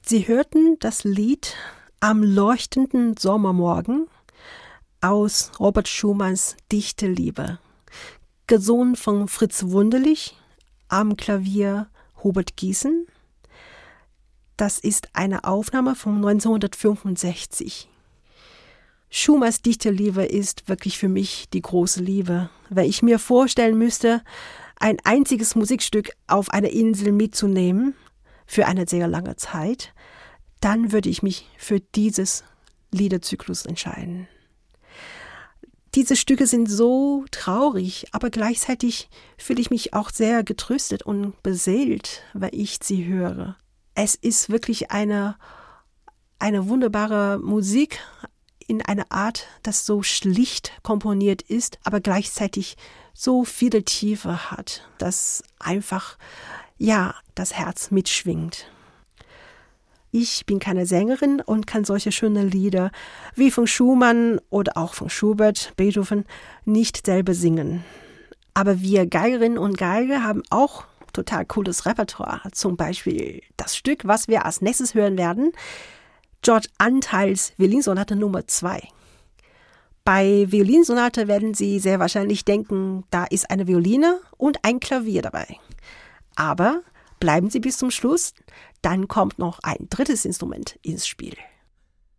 Sie hörten das Lied Am leuchtenden Sommermorgen aus Robert Schumanns Dichte Liebe, gesungen von Fritz Wunderlich, am Klavier Hubert Giesen. Das ist eine Aufnahme von 1965. Schumanns Dichte Liebe ist wirklich für mich die große Liebe. Wenn ich mir vorstellen müsste, ein einziges Musikstück auf einer Insel mitzunehmen, für eine sehr lange Zeit, dann würde ich mich für dieses Liederzyklus entscheiden. Diese Stücke sind so traurig, aber gleichzeitig fühle ich mich auch sehr getröstet und beseelt, wenn ich sie höre. Es ist wirklich eine wunderbare Musik in einer Art, das so schlicht komponiert ist, aber gleichzeitig so viele Tiefe hat, dass einfach, das Herz mitschwingt. Ich bin keine Sängerin und kann solche schöne Lieder wie von Schumann oder auch von Schubert, Beethoven nicht selber singen. Aber wir Geigerinnen und Geiger haben auch total cooles Repertoire. Zum Beispiel das Stück, was wir als nächstes hören werden, George Antheils Violinsonate Nummer 2. Bei Violinsonate werden Sie sehr wahrscheinlich denken, da ist eine Violine und ein Klavier dabei. Aber bleiben Sie bis zum Schluss, dann kommt noch ein drittes Instrument ins Spiel.